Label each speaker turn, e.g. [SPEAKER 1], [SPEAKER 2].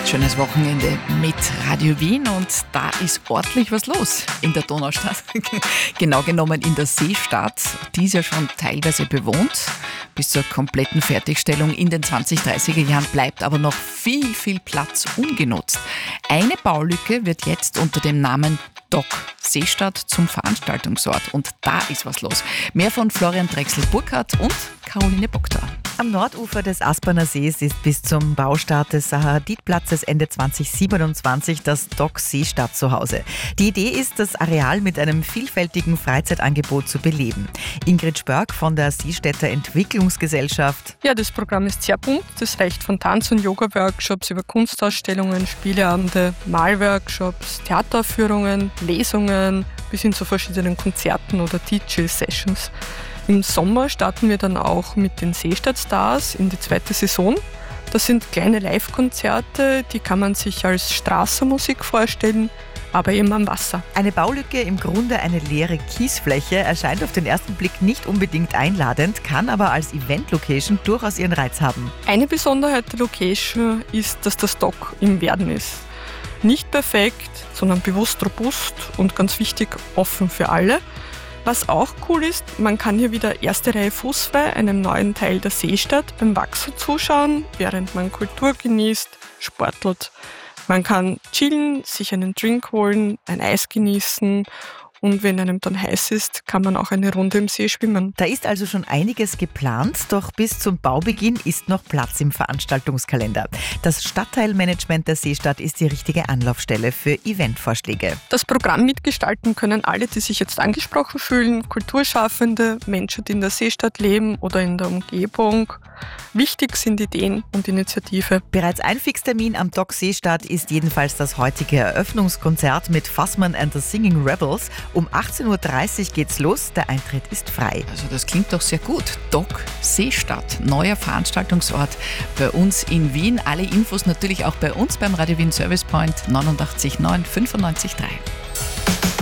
[SPEAKER 1] Schönes Wochenende mit Radio Wien und da ist ordentlich was los in der Donaustadt. Genau genommen in der Seestadt. Die ist ja schon teilweise bewohnt. Bis zur kompletten Fertigstellung in den 2030er Jahren bleibt aber noch viel Platz ungenutzt. Eine Baulücke wird jetzt unter dem Namen DOC Seestadt zum Veranstaltungsort und da ist was los. Mehr von Florian Drechsel-Burkhardt und Caroline Bogdauer.
[SPEAKER 2] Am Nordufer des Asperner Sees ist bis zum Baustart des Sahadid-Platzes Ende 2027 das DOC Seestadt zu Hause. Die Idee ist, das Areal mit einem vielfältigen Freizeitangebot zu beleben. Ingrid Spörk von der Seestädter Entwicklungsgesellschaft.
[SPEAKER 3] Ja, das Programm ist sehr bunt. Das reicht von Tanz- und Yoga-Workshops über Kunstausstellungen, Spieleabende, Malworkshops, Theateraufführungen, Lesungen bis hin zu verschiedenen Konzerten oder DJ-Sessions. Im Sommer starten wir dann auch mit den Seestadt-Stars in die zweite Saison. Das sind kleine Live-Konzerte, die kann man sich als Straßenmusik vorstellen, aber eben am Wasser.
[SPEAKER 2] Eine Baulücke, im Grunde eine leere Kiesfläche, erscheint auf den ersten Blick nicht unbedingt einladend, kann aber als Event-Location durchaus ihren Reiz haben.
[SPEAKER 3] Eine Besonderheit der Location ist, dass das DOC im Werden ist. Nicht perfekt, sondern bewusst robust und ganz wichtig, offen für alle. Was auch cool ist, man kann hier wieder erste Reihe fußfrei einem neuen Teil der Seestadt beim Wachsen zuschauen, während man Kultur genießt, sportelt. Man kann chillen, sich einen Drink holen, ein Eis genießen und wenn einem dann heiß ist, kann man auch eine Runde im See schwimmen.
[SPEAKER 2] Da ist also schon einiges geplant, doch bis zum Baubeginn ist noch Platz im Veranstaltungskalender. Das Stadtteilmanagement der Seestadt ist die richtige Anlaufstelle für Eventvorschläge.
[SPEAKER 3] Das Programm mitgestalten können alle, die sich jetzt angesprochen fühlen, Kulturschaffende, Menschen, die in der Seestadt leben oder in der Umgebung. Wichtig sind Ideen und Initiative.
[SPEAKER 2] Bereits ein Fixtermin am DOC Seestadt ist jedenfalls das heutige Eröffnungskonzert mit Fassmann and the Singing Rebels. Um 18.30 Uhr geht's los, der Eintritt ist frei.
[SPEAKER 1] Also das klingt doch sehr gut. DOC Seestadt, neuer Veranstaltungsort bei uns in Wien. Alle Infos natürlich auch bei uns beim Radio Wien Service Point 89.9 95.3.